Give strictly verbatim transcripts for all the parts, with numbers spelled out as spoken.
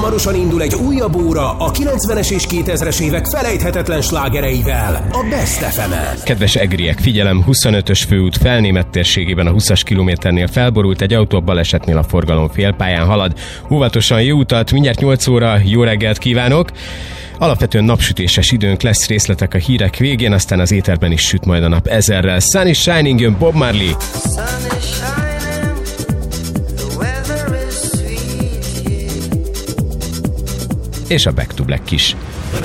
Hamarosan indul egy újabb óra a kilencvenes és kétezres évek felejthetetlen slágereivel a Best ef emen. Kedves egriek, figyelem, huszonötös főút Felnémet térségében a húszas kilométernél felborult egy autó, a balesetnél a forgalom félpályán halad. Óvatosan, jó utat, mindjárt nyolc óra, jó reggelt kívánok! Alapvetően napsütéses időnk lesz, részletek a hírek végén, aztán az éterben is süt majd a nap ezerrel. Sun is shining, jön Bob Marley. És a Back to Black is.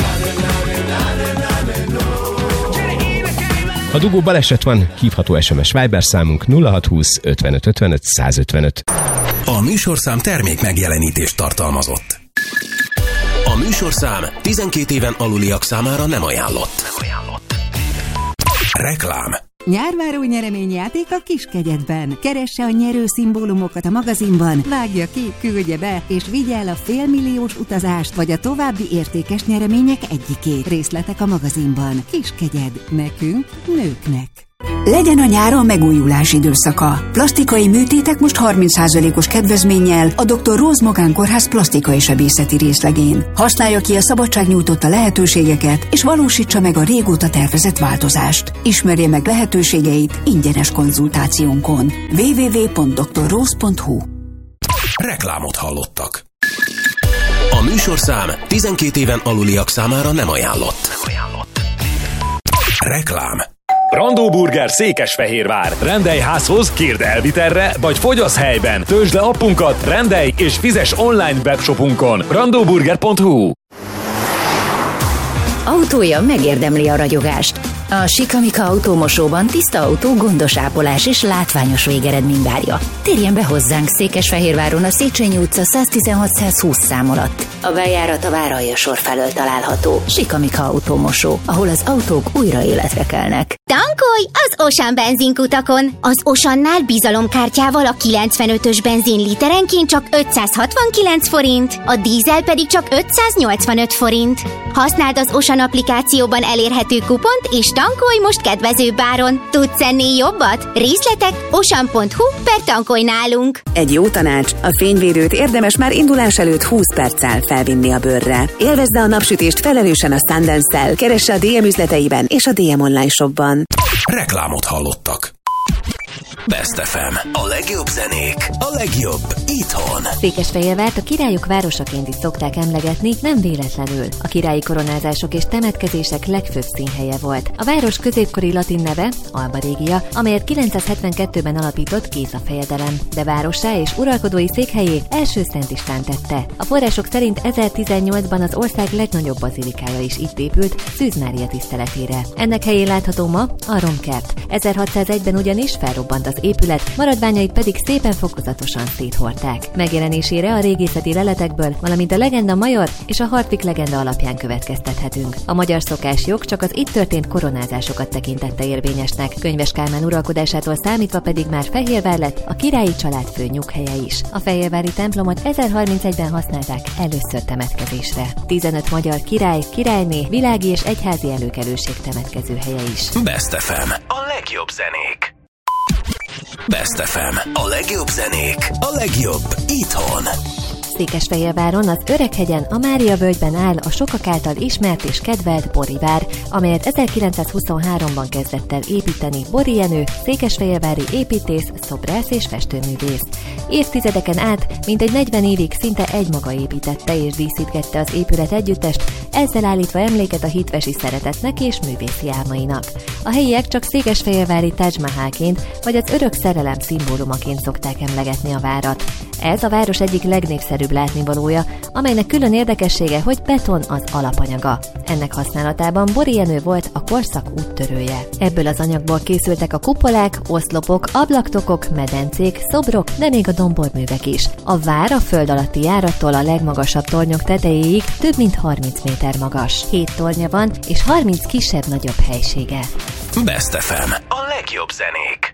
Ha dugó baleset van, hívható es em es Viber számunk nulla hat húsz ötvenöt ötvenöt százötvenöt. A műsorszám termék megjelenítést tartalmazott. A műsorszám tizenkét éven aluliak számára nem ajánlott. Nem ajánlott. Reklám. Nyárváró nyereményjáték a Kiskegyedben. Keresse a nyerő szimbólumokat a magazinban, vágja ki, küldje be, és vigye el a félmilliós utazást, vagy a további értékes nyeremények egyikét. Részletek a magazinban. Kiskegyed. Nekünk, nőknek. Legyen a nyáron megújulás időszaka. Plastikai műtétek most harminc százalékos kedvezménnyel a doktor Rose Magán Kórház plastikai sebészeti részlegén. Használja ki a szabadság nyújtotta lehetőségeket, és valósítsa meg a régóta tervezett változást. Ismerje meg lehetőségeit ingyenes konzultációnkon. double-u double-u double-u pont doktor rose pont hu. Reklámot hallottak. A műsorszám tizenkét éven aluliak számára nem ajánlott. Nem ajánlott. Reklám. Brandó Burger Székesfehérvár. Rendelj házhoz, kérd elvitelre, vagy fogyasz helyben. Töltsd le appunkat, rendelj és fizess online webshopunkon. brandó burger pont hu. Autója megérdemli a ragyogást. A Sikamika autómosóban tiszta autó, gondos ápolás és látványos végeredmény várja. Térjen be hozzánk Székesfehérváron a Széchenyi utca száztizenhat százhúsz szám alatt. A bejárat a Váralja-sor felől található. Sikamika autómosó, ahol az autók újra életre kelnek. Tankolj az Osan benzinkutakon! Az Osannál bizalomkártyával a kilencvenötös benzin literenként csak ötszázhatvankilenc forint, a dízel pedig csak ötszáznyolcvanöt forint. Használd az Osan applikációban elérhető kupont, és tankolj most kedvezőbb áron. Tudsz ennél jobbat? Részletek osan pont hu per tankolj nálunk. Egy jó tanács, a fényvédőt érdemes már indulás előtt húsz perccel felvinni a bőrre. Élvezd a napsütést felelősen a Sundance-szel. Keresse a dé em üzleteiben és a dé em online shopban. Reklámot hallottak. Best ef em. A legjobb zenék, a legjobb itthon. Székesfehérvárt a királyok városaként is szokták emlegetni, nem véletlenül. A királyi koronázások és temetkezések legfőbb színhelye volt. A város középkori latin neve Alba Regia, amelyet kilencszázhetvenkettőben alapított Géza fejedelem, de várossá és uralkodói székhelyét első Szent István tette. A források szerint ezertizennyolcban az ország legnagyobb bazilikája is itt épült, Szűz Mária tiszteletére. Ennek helyén látható ma a romkert. ezerhatszázegyben ugyanis felrobbant az épület, maradványait pedig szépen fokozatosan széthordták. Megjelenésére a régészeti leletekből, valamint a legenda major és a Hartwig legenda alapján következtethetünk. A magyar szokásjog csak az itt történt koronázásokat tekintette érvényesnek, Könyves Kálmán uralkodásától számítva pedig már Fehérvár lett a királyi család fő nyughelye is. A fehérvári templomot ezerharmincegyben használták először temetkezésre. tizenöt magyar király, királyné, világi és egyházi előkelőség temetkezőhelye is. Best ef em. A legjobb zenék. Best ef em. A legjobb zenék, a legjobb itthon. Székesfehérváron az Öreghegyen, a Mária völgyben áll a sokak által ismert és kedvelt Bori vár, amelyet ezerkilencszázhuszonháromban kezdett el építeni Bori Jenő, székesfehérvári építész, szobrász és festőművész. Évtizedeken át, mintegy negyven évig szinte egymaga építette és díszítgette az épület együttest, ezzel állítva emléket a hitvesi szeretetnek és művészi álmainak. A helyiek csak székesfehérvári Taj Mahalként vagy az örök szerelem szimbólumaként szokták emlegetni a várat. Ez a város egyik legnépszerűbb látnivalója, amelynek külön érdekessége, hogy beton az alapanyaga. Ennek használatában Bori Jenő volt a korszak úttörője. Ebből az anyagból készültek a kupolák, oszlopok, ablaktokok, medencék, szobrok, de még a domborművek is. A vár a föld alatti járattól a legmagasabb tornyok tetejéig több mint harminc méter magas. Hét tornya van, és harminc kisebb-nagyobb helysége. Best ef em. A legjobb zenék.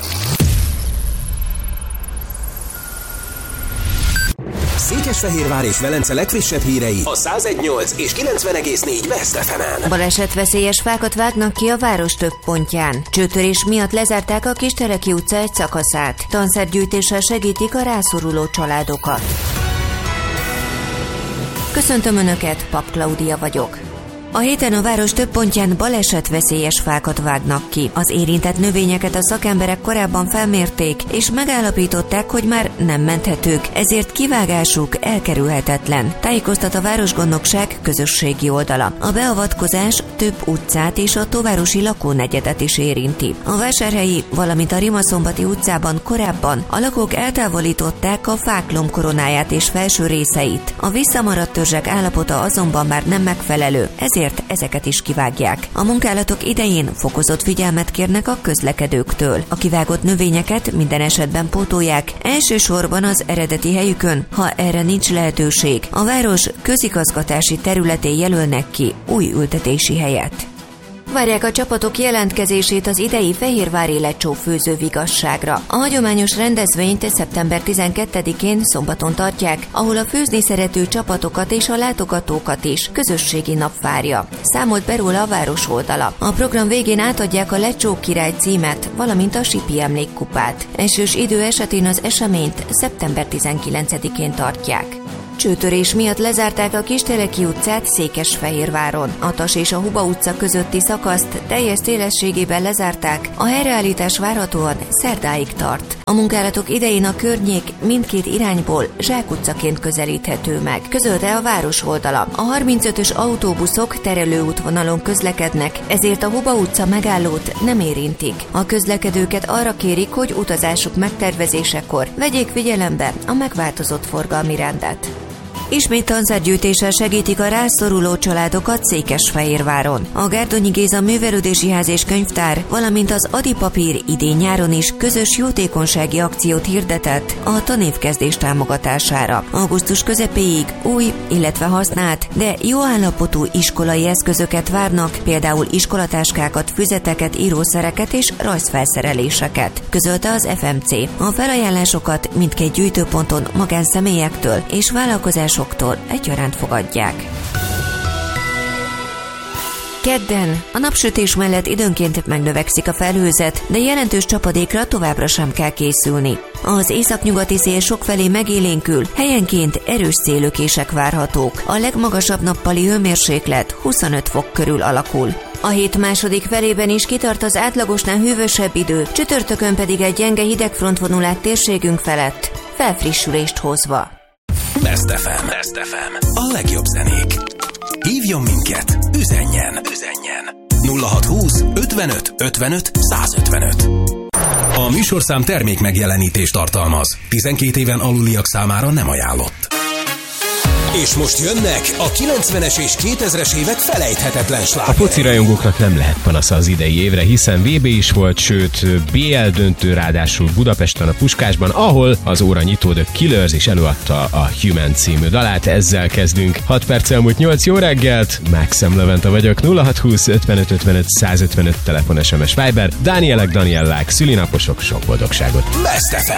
Székesfehérvár és Velence legfrissebb hírei a száz egy nyolc és kilencven egész négy Best ef emen. Balesetveszélyes fákat vágnak ki a város több pontján. Csőtörés miatt lezárták a Kistereki utca egy szakaszát. Tanszergyűjtéssel segítik a rászoruló családokat. Köszöntöm Önöket, Pap Klaudia vagyok. A héten a város több pontján balesetveszélyes fákat vágnak ki. Az érintett növényeket a szakemberek korábban felmérték, és megállapították, hogy már nem menthetők, ezért kivágásuk elkerülhetetlen. Tájékoztat a Városgondnokság közösségi oldala. A beavatkozás több utcát és a Tóvárosi lakónegyedet is érinti. A Vásárhelyi, valamint a Rimaszombati utcában korábban a lakók eltávolították a fák lombkoronáját és felső részeit. A visszamaradt törzsek állapota azonban már nem megfelelő, ezért ezeket is kivágják. A munkálatok idején fokozott figyelmet kérnek a közlekedőktől. A kivágott növényeket minden esetben pótolják, elsősorban az eredeti helyükön, ha erre nincs lehetőség. A város közigazgatási területén jelölnek ki új ültetési helyet. Várják a csapatok jelentkezését az idei fehérvári lecsó főző vigasságra. A hagyományos rendezvényt szeptember tizenkettedikén szombaton tartják, ahol a főzni szerető csapatokat és a látogatókat is közösségi nap várja. Számolt be róla a város oldala. A program végén átadják a Lecsó király címet, valamint a Sipi emlékkupát. Esős idő esetén az eseményt szeptember tizenkilencedikén tartják. Csőtörés miatt lezárták a Kisteleki utcát Székesfehérváron. A Tas és a Huba utca közötti szakaszt teljes szélességében lezárták, a helyreállítás várhatóan szerdáig tart. A munkálatok idején a környék mindkét irányból zsákutcaként közelíthető meg, közölte a város oldala. A harmincötös autóbuszok terelőútvonalon közlekednek, ezért a Huba utca megállót nem érintik. A közlekedőket arra kérik, hogy utazásuk megtervezésekor vegyék figyelembe a megváltozott forgalmi rendet. Ismét tanzárgyűjtéssel segítik a rászoruló családokat Székesfehérváron. A Gárdonyi Géza Művelődési Ház és Könyvtár, valamint az Adi Papír idén-nyáron is közös jótékonysági akciót hirdetett a tanévkezdés támogatására. Augusztus közepéig új, illetve használt, de jó állapotú iskolai eszközöket várnak, például iskolatáskákat, füzeteket, írószereket és rajzfelszereléseket, közölte az ef em cé. A felajánlásokat mindkét gyűjtőponton magánszemélyektől és vállalkozások egyaránt fogadják. Kedden a napsütés mellett időnként megnövekszik a felhőzet, de jelentős csapadékra továbbra sem kell készülni. Az északnyugati szél sokfelé megélénkül, helyenként erős széllökések várhatók. A legmagasabb nappali hőmérséklet huszonöt fok körül alakul. A hét második felében is kitart az átlagosnál hűvösebb idő, csütörtökön pedig egy gyenge hidegfront vonul át térségünk felett, felfrissülést hozva. Best ef em. Best ef em. A legjobb zenék. Hívjon minket, üzenjen, üzenjen. nulla hatszázhúsz ötvenöt ötvenöt százötvenöt. A műsorszám termék megjelenítést tartalmaz. tizenkét éven aluliak számára nem ajánlott. És most jönnek a kilencvenes és kétezres évek felejthetetlen slágerei. A foci rajongóknak nem lehet panasza az idei évre, hiszen vé bé is volt, sőt bé el döntő, ráadásul Budapesten a Puskásban, ahol az óra nyitó The Killers is előadta a Human című dalát. Ezzel kezdünk. hat perc elmúlt nyolc, jó reggelt! Maxem Levente vagyok, nulla hatszázhúsz ötvenöt ötvenöt százötvenöt telefon, es em es, Viber, Dánielek, Daniellák, szülinaposok, sok boldogságot. Best ef em.